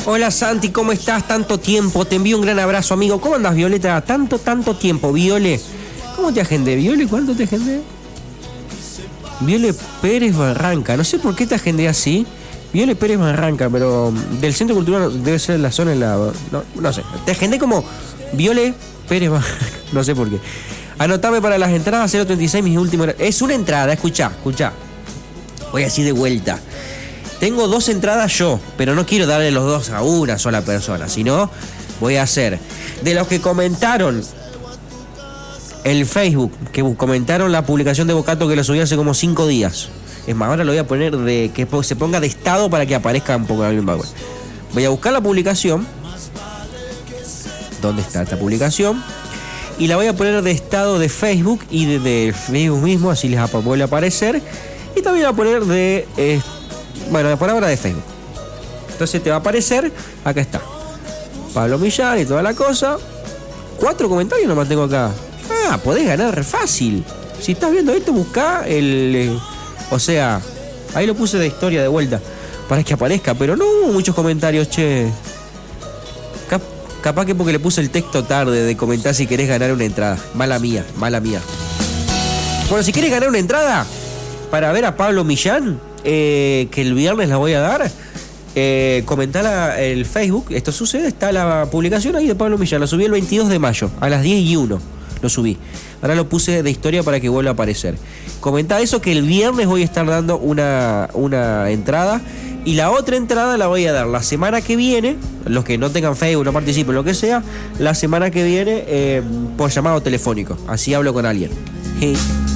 Hola Santi, ¿cómo estás? Tanto tiempo, te envío un gran abrazo, amigo. ¿Cómo andas, Violeta? Tanto tiempo, Viole. ¿Cómo te agendé, Viole? ¿Cuánto te agendé? Viole Pérez Barranca, no sé por qué te agendé así. Viole Pérez Barranca, pero del Centro Cultural debe ser la zona en la... No sé, te agendé como Viole Pérez Barranca, no sé por qué. Anotame para las entradas 036, mis últimos... Es una entrada, escuchá. Voy así de vuelta. Tengo 2 entradas yo, pero no quiero darle los 2 a una sola persona, sino voy a hacer de los que comentaron el Facebook, que comentaron la publicación de Bocato que lo subí hace como 5 días. Es más, ahora lo voy a poner de que se ponga de estado para que aparezca un poco en el background. Voy a buscar la publicación. ¿Dónde está esta publicación? Y la voy a poner de estado de Facebook y de Facebook mismo, así les vuelve a aparecer. Y también voy a poner de... bueno, por ahora de Facebook. Entonces te va a aparecer, acá está Pablo Millán y toda la cosa. 4 comentarios nomás tengo acá. Ah, podés ganar re fácil. Si estás viendo esto, buscá o sea, ahí lo puse de historia de vuelta para que aparezca, pero no hubo muchos comentarios, che. Capaz que porque le puse el texto tarde de comentar si querés ganar una entrada. Mala mía. Bueno, si querés ganar una entrada para ver a Pablo Millán, que el viernes la voy a dar, comentá el Facebook. Esto sucede, está la publicación ahí de Pablo Millán. La subí el 22 de mayo a las 10:01. Lo subí. Ahora lo puse de historia para que vuelva a aparecer. Comentá eso, que el viernes voy a estar dando una entrada. Y la otra entrada la voy a dar la semana que viene. Los que no tengan Facebook, no participen, lo que sea, la semana que viene por llamado telefónico. Así hablo con alguien. Hey.